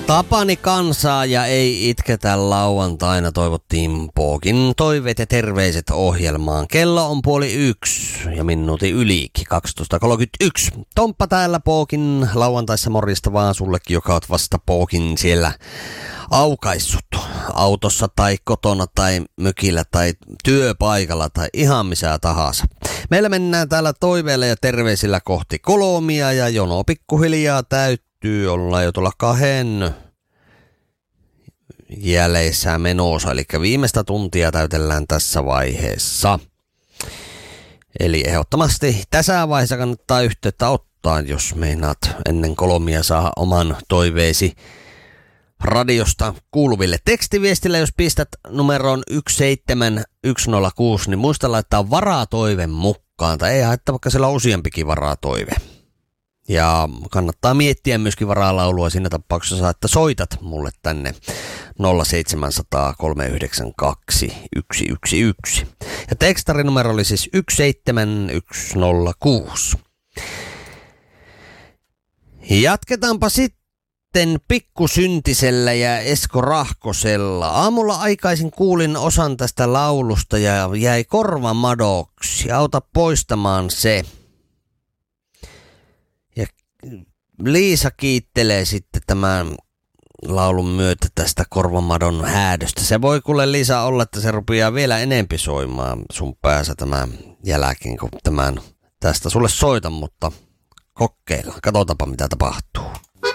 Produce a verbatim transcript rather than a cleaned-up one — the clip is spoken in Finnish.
Tapani kansaa ja ei itketä lauantaina toivottiin Pookin toiveet ja terveiset ohjelmaan. Kello on puoli yksi ja minuutin ylikin, kaksitoista kolmekymmentäyksi. Tomppa täällä Pookin lauantaissa, morjesta vaan sullekin, joka oot vasta Pookin siellä aukaissut. Autossa tai kotona tai mökillä tai työpaikalla tai ihan missä tahansa. Meillä mennään täällä toiveilla ja terveisillä kohti kolmia ja jono pikkuhiljaa täyttyy. Ollaan jo tuolla kahden jäleissä menossa, eli viimeistä tuntia täytellään tässä vaiheessa. Eli ehdottomasti tässä vaiheessa kannattaa yhteyttä ottaa, jos meinaat ennen kolmia saada oman toiveesi radiosta kuuluville. Tekstiviestillä, jos pistät numeroon yksi seitsemän yksi nolla kuusi, niin muista laittaa varatoive mukaan, tai ei haittaa, vaikka siellä on useampikin varatoive. Ja kannattaa miettiä myöskin varalaulua siinä tapauksessa, että soitat mulle tänne nolla seitsemän nolla nolla kolme yhdeksän kaksi yksi yksi yksi. Ja tekstarinumero oli siis yksi seitsemän yksi nolla kuusi. Jatketaanpa sitten Pikkusyntisellä ja Esko Rahkosella. Aamulla aikaisin kuulin osan tästä laulusta ja jäi korva madoksi. Auta poistamaan se. Ja Liisa kiittelee sitten tämän laulun myötä tästä korvamadon häädöstä. Se voi kuule Liisa olla, että se rupeaa vielä enempi soimaan sun päässä tämän jälkeen, kun tämän tästä sulle soitan, mutta kokeillaan. Katsotaanpa mitä tapahtuu.